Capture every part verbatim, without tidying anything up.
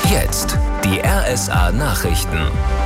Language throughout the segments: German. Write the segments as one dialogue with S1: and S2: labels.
S1: Jetzt die R S A-Nachrichten.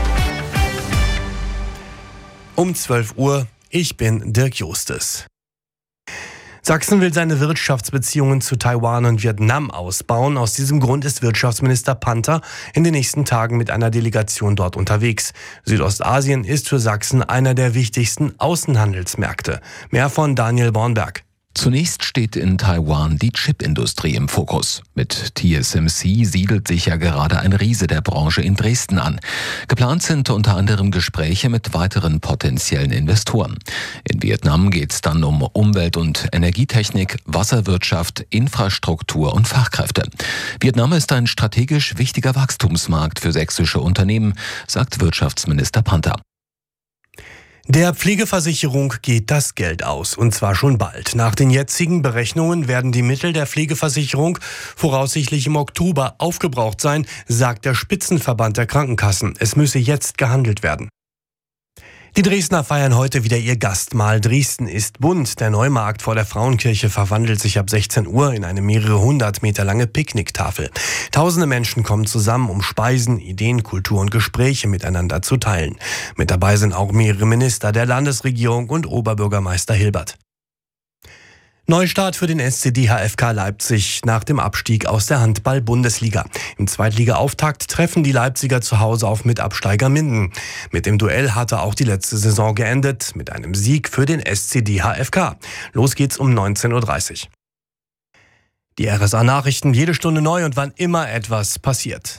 S2: Um zwölf Uhr, ich bin Dirk Justes. Sachsen will seine Wirtschaftsbeziehungen zu Taiwan und Vietnam ausbauen. Aus diesem Grund ist Wirtschaftsminister Panther in den nächsten Tagen mit einer Delegation dort unterwegs. Südostasien ist für Sachsen einer der wichtigsten Außenhandelsmärkte. Mehr von Daniel Bornberg.
S3: Zunächst steht in Taiwan die Chipindustrie im Fokus. Mit T S M C siedelt sich ja gerade ein Riese der Branche in Dresden an. Geplant sind unter anderem Gespräche mit weiteren potenziellen Investoren. In Vietnam geht es dann um Umwelt- und Energietechnik, Wasserwirtschaft, Infrastruktur und Fachkräfte. Vietnam ist ein strategisch wichtiger Wachstumsmarkt für sächsische Unternehmen, sagt Wirtschaftsminister Panther.
S2: Der Pflegeversicherung geht das Geld aus, und zwar schon bald. Nach den jetzigen Berechnungen werden die Mittel der Pflegeversicherung voraussichtlich im Oktober aufgebraucht sein, sagt der Spitzenverband der Krankenkassen. Es müsse jetzt gehandelt werden. Die Dresdner feiern heute wieder ihr Gastmahl. Dresden ist bunt. Der Neumarkt vor der Frauenkirche verwandelt sich ab sechzehn Uhr in eine mehrere hundert Meter lange Picknicktafel. Tausende Menschen kommen zusammen, um Speisen, Ideen, Kultur und Gespräche miteinander zu teilen. Mit dabei sind auch mehrere Minister der Landesregierung und Oberbürgermeister Hilbert. Neustart für den S C D H F K Leipzig nach dem Abstieg aus der Handball-Bundesliga. Im Zweitliga-Auftakt treffen die Leipziger zu Hause auf Mitabsteiger Minden. Mit dem Duell hatte auch die letzte Saison geendet, mit einem Sieg für den S C D H F K. Los geht's um neunzehn Uhr dreißig. Die R S A-Nachrichten jede Stunde neu und wann immer etwas passiert.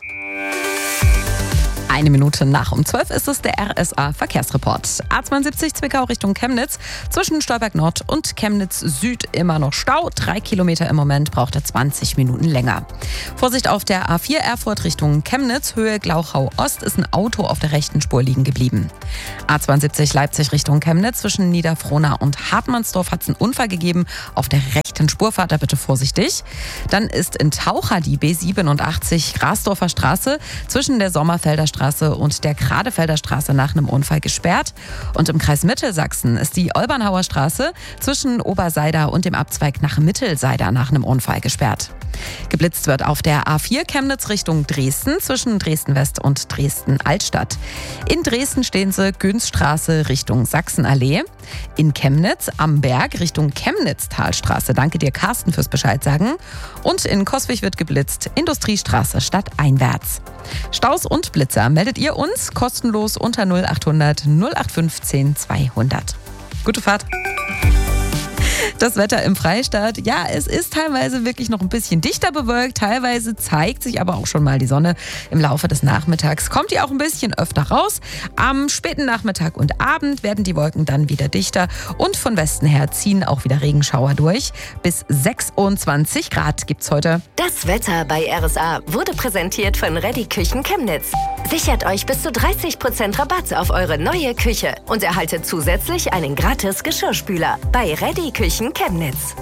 S4: Eine Minute nach um zwölf ist es der R S A-Verkehrsreport. A zweiundsiebzig Zwickau Richtung Chemnitz. Zwischen Stolberg Nord und Chemnitz Süd immer noch Stau. Drei Kilometer im Moment, braucht er zwanzig Minuten länger. Vorsicht auf der A vier Erfurt Richtung Chemnitz. Höhe Glauchau Ost ist ein Auto auf der rechten Spur liegen geblieben. A zweiundsiebzig Leipzig Richtung Chemnitz. Zwischen Niederfrohna und Hartmannsdorf hat es einen Unfall gegeben. Auf der rechten Spur fahrt er bitte vorsichtig. Dann ist in Taucher die B siebenundachtzig Grasdorfer Straße zwischen der Sommerfelder Straße und der Gradefelder Straße nach einem Unfall gesperrt. Und im Kreis Mittelsachsen ist die Olbernhauer Straße zwischen Oberseider und dem Abzweig nach Mittelseider nach einem Unfall gesperrt. Geblitzt wird auf der A vier Chemnitz Richtung Dresden zwischen Dresden-West und Dresden-Altstadt. In Dresden stehen sie Günzstraße Richtung Sachsenallee. In Chemnitz am Berg Richtung Chemnitz-Talstraße. Danke dir, Carsten, fürs Bescheid sagen. Und in Coswig wird geblitzt Industriestraße stadteinwärts. Staus und Blitzer meldet ihr uns kostenlos unter null achthundert null acht fünfzehn zweihundert. Gute Fahrt! Das Wetter im Freistaat, ja, es ist teilweise wirklich noch ein bisschen dichter bewölkt, teilweise zeigt sich aber auch schon mal die Sonne. Im Laufe des Nachmittags kommt die auch ein bisschen öfter raus. Am späten Nachmittag und Abend werden die Wolken dann wieder dichter und von Westen her ziehen auch wieder Regenschauer durch. Bis sechsundzwanzig Grad gibt's heute.
S5: Das Wetter bei R S A wurde präsentiert von Reddy Küchen Chemnitz. Sichert euch bis zu dreißig Prozent Rabatt auf eure neue Küche und erhaltet zusätzlich einen gratis Geschirrspüler bei Reddy Küchen Chemnitz.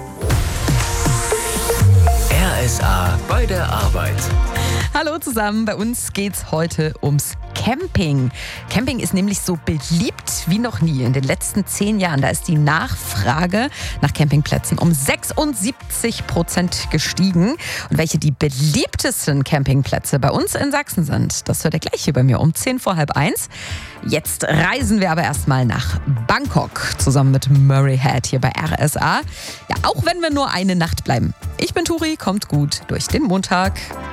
S1: R S A bei der Arbeit.
S4: Hallo zusammen, bei uns geht's heute ums Camping. Camping ist nämlich so beliebt wie noch nie. In den letzten zehn Jahren, da ist die Nachfrage nach Campingplätzen um sechsundsiebzig Prozent gestiegen. Und welche die beliebtesten Campingplätze bei uns in Sachsen sind, das hört ihr gleich hier bei mir um zehn vor halb eins. Jetzt reisen wir aber erstmal nach Bangkok zusammen mit Murray Head hier bei R S A. Ja, auch wenn wir nur eine Nacht bleiben. Ich bin Turi, kommt gut durch den Montag.